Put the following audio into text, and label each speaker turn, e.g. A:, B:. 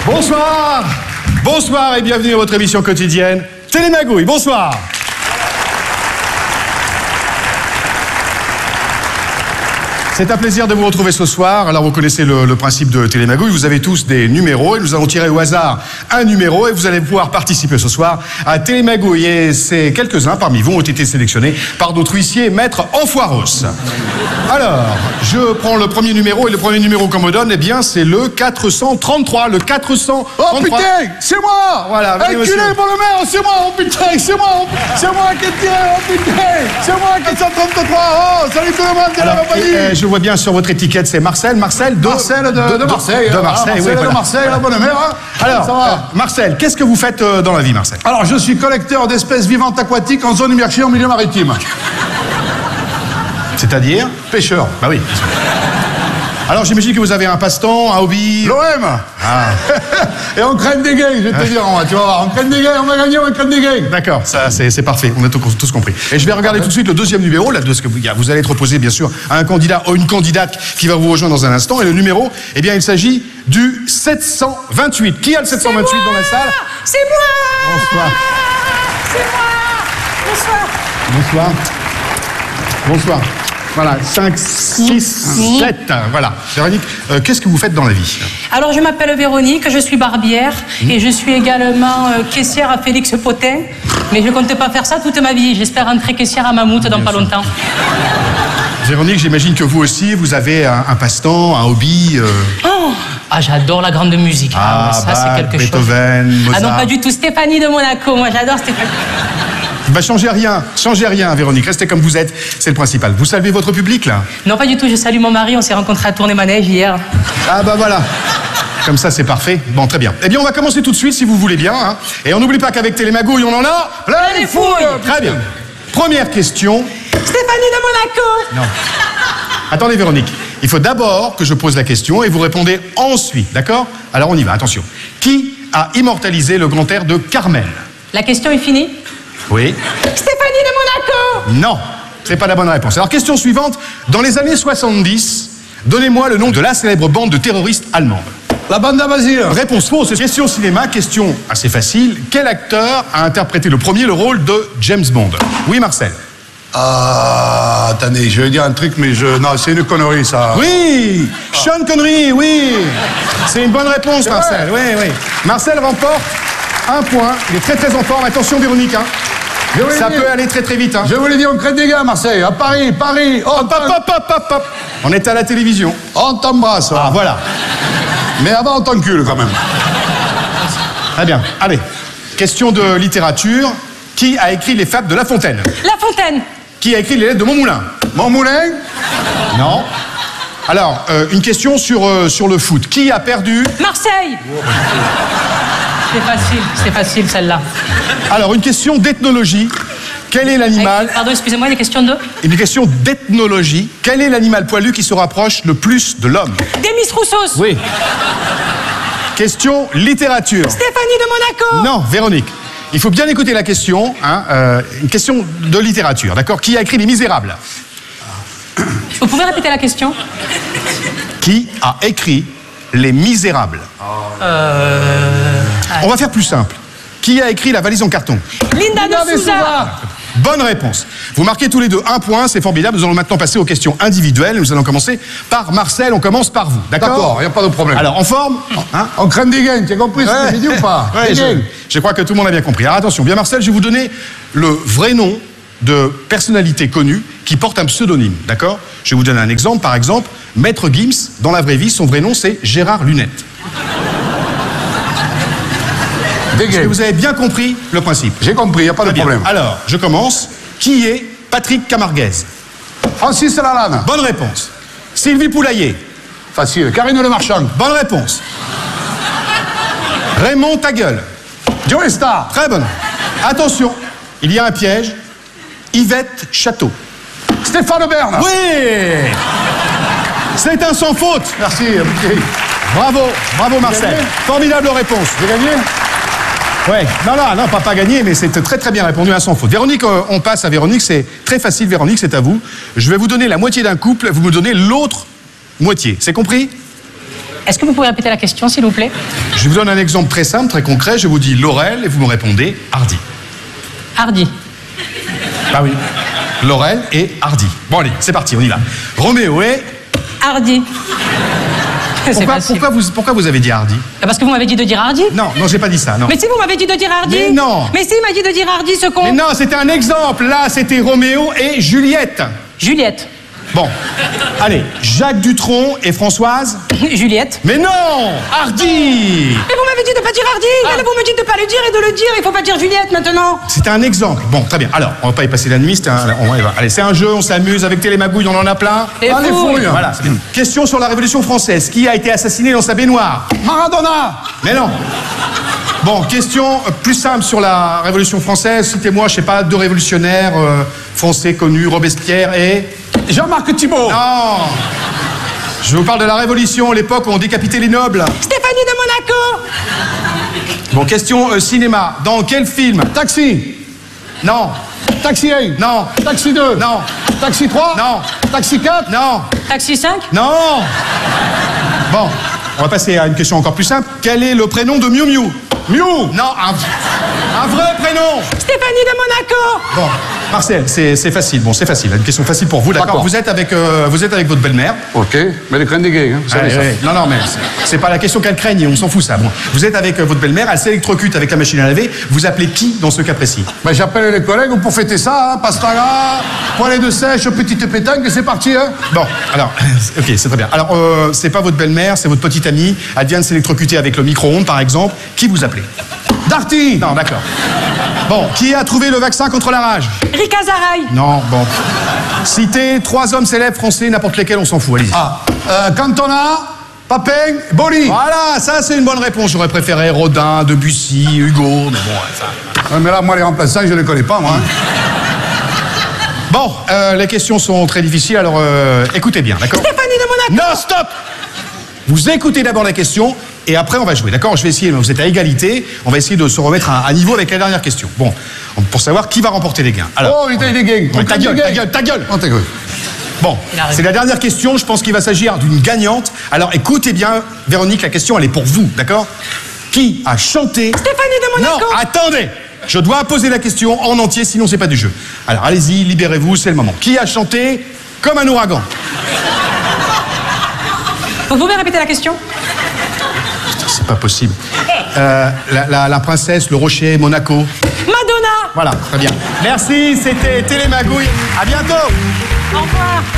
A: Bonsoir. Bonsoir et bienvenue à votre émission quotidienne Télémagouille. Bonsoir. C'est un plaisir de vous retrouver ce soir. Alors vous connaissez le principe de Télémagouille, vous avez tous des numéros et nous allons tirer au hasard un numéro et vous allez pouvoir participer ce soir à Télémagouille. Et c'est quelques-uns parmi vous ont été sélectionnés par notre huissier maître Enfoiros. Alors, je prends le premier numéro et le premier numéro qu'on me donne, eh bien c'est le 433, le 433.
B: Oh putain, c'est moi.
A: Voilà,
B: enculé, bon le maire, c'est moi, oh putain, c'est moi qui ai tiré, oh putain, c'est moi 433, oh, salut tout le monde, de la compagnie.
A: Je vois bien sur votre étiquette, c'est Marcel de Marseille.
B: De Marseille, oui, voilà. De Marseille, la bonne mère. Hein.
A: Alors, Marcel, qu'est-ce que vous faites dans la vie, Marcel?
B: Alors, je suis collecteur d'espèces vivantes aquatiques en zone immergée en milieu maritime.
A: C'est-à-dire?
B: Pêcheur.
A: Bah oui. Alors, j'imagine que vous avez un passe-temps, un hobby.
B: L'OM.
A: Ah.
B: Et on craigne des gains, je vais te dire, tu vas voir. On craigne des gains, on va gagner, on craigne des gains.
A: D'accord, ça c'est parfait, on a tous compris. Et je vais regarder tout de suite le deuxième numéro, là, vous allez être opposé bien sûr à un candidat ou une candidate qui va vous rejoindre dans un instant. Et le numéro, eh bien il s'agit du 728. Qui a le 728 dans la salle?
C: C'est moi.
A: Bonsoir.
C: C'est moi. Bonsoir.
A: Bonsoir. Bonsoir. Voilà, 5, 6, 7, voilà. Véronique, qu'est-ce que vous faites dans la vie?
C: Alors, je m'appelle Véronique, je suis barbière et je suis également caissière à Félix Potin. Mais je ne compte pas faire ça toute ma vie. J'espère rentrer caissière à Mammouth dans pas longtemps.
A: Véronique, j'imagine que vous aussi, vous avez un passe-temps, un hobby.
C: Ah, j'adore la grande musique. Ça, c'est quelque
A: Beethoven,
C: chose.
A: Mozart.
C: Ah non, pas du tout. Stéphanie de Monaco. Moi, j'adore Stéphanie.
A: Bah, changez rien, Véronique. Restez comme vous êtes, c'est le principal. Vous saluez votre public, là? Non,
C: pas du tout. Je salue mon mari. On s'est rencontrés à Tournai-Manège hier.
A: Ah, bah voilà. Comme ça, c'est parfait. Bon, très bien. Eh bien, on va commencer tout de suite, si vous voulez bien. Hein. Et on n'oublie pas qu'avec Télémagouille, on en a
C: plein les fouilles.
A: Très bien. Première question.
C: Stéphanie de Monaco.
A: Non. Attendez, Véronique. Il faut d'abord que je pose la question et vous répondez ensuite, d'accord? Alors, on y va, attention. Qui a immortalisé le grand air de Carmel?
C: La question est finie?
A: Oui.
C: Stéphanie de Monaco.
A: Non, c'est pas la bonne réponse. Alors, question suivante. Dans les années 70, donnez-moi le nom de la célèbre bande de terroristes allemandes.
B: La bande à Basile.
A: Réponse fausse. Question cinéma, question assez facile. Quel acteur a interprété le premier le rôle de James Bond? Oui, Marcel.
B: Ah, attendez, je vais dire un truc, mais non, c'est une connerie, ça.
A: Oui, Sean Connery, oui. C'est une bonne réponse, Marcel. Oui, oui. Marcel remporte un point. Il est très, très en forme. Attention, Véronique, hein. Ça peut aller très, très vite, hein.
B: Je vous l'ai dit, on crée des gars à Marseille, à Paris.
A: Hop. On est à la télévision.
B: On t'embrasse.
A: Ah, voilà.
B: Mais avant, on t'encule, quand même.
A: Très bien. Allez, question de littérature. Qui a écrit les fables de La Fontaine?
C: La Fontaine.
A: Qui a écrit les lettres de Montmoulin?
B: Montmoulin?
A: Non. Alors, une question sur le foot. Qui a perdu?
C: Marseille. C'est facile celle-là.
A: Alors, une question d'ethnologie. Quel est l'animal...
C: Pardon, excusez-moi, une question de...
A: Une question d'ethnologie. Quel est l'animal poilu qui se rapproche le plus de l'homme?
C: Demis Roussos.
A: Oui. Question littérature.
C: Stéphanie de Monaco.
A: Non, Véronique. Il faut bien écouter la question. Hein, une question de littérature, d'accord? Qui a écrit Les Misérables?
C: Vous pouvez répéter la question?
A: Qui a écrit Les Misérables? On va faire plus simple. Qui a écrit La valise en carton?
C: Linda de Souza.
A: Bonne réponse. Vous marquez tous les deux un point, c'est formidable. Nous allons maintenant passer aux questions individuelles. Nous allons commencer par Marcel. On commence par vous, d'accord?
B: D'accord, il n'y a pas de problème.
A: Alors, en forme hein?
B: On craint des gains, tu as compris ce que j'ai dit ou pas?
A: Ouais, je crois que tout le monde a bien compris. Alors attention, bien Marcel, je vais vous donner le vrai nom de personnalité connue qui porte un pseudonyme, d'accord? Je vais vous donner un exemple. Par exemple, Maître Gims, dans la vraie vie, son vrai nom, c'est Gérard Lunette. Est-ce que vous avez bien compris le principe?
B: J'ai compris, il n'y a pas de problème.
A: Alors, je commence. Qui est Patrick Camarguez?
B: Francis Lalanne.
A: Bonne réponse. Sylvie Poulailler.
B: Facile. Karine Le Marchand.
A: Bonne réponse. Raymond Tagueul.
B: Joe Star.
A: Très bonne. Attention, il y a un piège. Yvette Château.
B: Stéphane Bern.
A: Oui. C'est un sans faute.
B: Merci.
A: Bravo Marcel. Formidable réponse.
B: J'ai gagné?
A: Ouais, non, pas gagné, mais c'est très très bien répondu à sans faute. Véronique, on passe à Véronique, c'est très facile, Véronique, c'est à vous. Je vais vous donner la moitié d'un couple, vous me donnez l'autre moitié. C'est compris?
C: Est-ce que vous pouvez répéter la question, s'il vous plaît?
A: Je vous donne un exemple très simple, très concret. Je vous dis Laurel et vous me répondez Hardy.
C: Hardy.
A: Ah oui. Laurel et Hardy. Bon allez, c'est parti, on y va. Roméo et...
C: Hardy. C'est facile.
A: Pourquoi vous avez dit Hardy?
C: Parce que vous m'avez dit de dire Hardy.
A: Non, j'ai pas dit ça, non.
C: Mais si vous m'avez dit de dire Hardy.
A: Mais non.
C: Mais si, il m'a dit de dire Hardy, ce con.
A: Mais non, c'était un exemple. Là, c'était Roméo et Juliette.
C: Juliette.
A: Bon, allez, Jacques Dutronc et Françoise.
C: Juliette.
A: Mais non, Hardy.
C: Mais vous m'avez dit de pas dire Hardy. Là, vous me dites de pas le dire et de le dire. Il faut pas dire Juliette maintenant.
A: C'était un exemple. Bon, très bien. Alors, on va pas y passer la nuit. Allez, c'est un jeu, on s'amuse avec Télémagouille, on en a plein.
C: Et
B: Allez, fouille.
A: Voilà, c'est bien. Question sur la Révolution française. Qui a été assassiné dans sa baignoire?
B: Maradona.
A: Mais non. Bon, question plus simple sur la Révolution française. Citez-moi, je sais pas, 2 révolutionnaires français connus, Robespierre et...
B: Jean-Marc Thibault.
A: Non. Je vous parle de la Révolution, l'époque où on décapitait les nobles.
C: Stéphanie de Monaco.
A: Bon, question cinéma. Dans quel film?
B: Taxi.
A: Non.
B: Taxi 1.
A: Non.
B: Taxi 2.
A: Non.
B: Taxi 3.
A: Non.
B: Taxi 4.
A: Non.
C: Taxi 5.
A: Non. Bon, on va passer à une question encore plus simple. Quel est le prénom de Miu Miu?
B: Miu.
A: Non, un vrai prénom.
C: Stéphanie de Monaco.
A: Bon, Marcel, c'est facile. Bon, c'est facile. Une question facile pour vous, d'accord? Vous êtes avec votre belle-mère.
B: Ok, mais les craignent des gays, hein.
A: Non, mais c'est pas la question qu'elle craigne, on s'en fout ça. Bon, vous êtes avec votre belle-mère, elle s'électrocute avec la machine à laver. Vous appelez qui dans ce cas précis?
B: Ben, j'appelle les collègues pour fêter ça, hein. Pastaga, poêlée de sèche, petite pétanque, et c'est parti, hein.
A: Bon, alors, ok, c'est très bien. Alors, c'est pas votre belle-mère, c'est votre petite amie. Elle vient de s'électrocuter avec le micro-ondes, par exemple. Qui vous appelez?
B: Darty.
A: Non, d'accord. Bon, qui a trouvé le vaccin contre la rage?
C: Rika Zaraï.
A: Non, bon. Citez 3 hommes célèbres français, n'importe lesquels, on s'en fout, allez-y.
B: Cantona, Papin, Boli.
A: Voilà, ça c'est une bonne réponse. J'aurais préféré Rodin, Debussy, Hugo, mais bon, enfin...
B: Ouais, mais là, moi, les remplaçants, je les connais pas, moi.
A: Bon, les questions sont très difficiles, alors écoutez bien, d'accord?
C: Stéphanie de Monaco.
A: Non, stop! Vous écoutez d'abord la question, et après on va jouer, d'accord? Je vais essayer, vous êtes à égalité, on va essayer de se remettre à niveau avec la dernière question. Bon, pour savoir qui va remporter les gains. Alors,
B: Oh, il a des gains.
A: ouais, ta gueule!
B: Oh, ta gueule.
A: Bon, c'est la dernière question, je pense qu'il va s'agir d'une gagnante. Alors écoutez bien, Véronique, la question elle est pour vous, d'accord? Qui a chanté...
C: Stéphanie de Monaco.
A: Non, attendez! Je dois poser la question en entier, sinon c'est pas du jeu. Alors allez-y, libérez-vous, c'est le moment. Qui a chanté comme un ouragan?
C: Vous pouvez répéter la question?
A: C'est pas possible. La princesse, le rocher, Monaco.
C: Madonna.
A: Voilà, très bien. Merci, c'était Télémagouille. À bientôt.
C: Au revoir.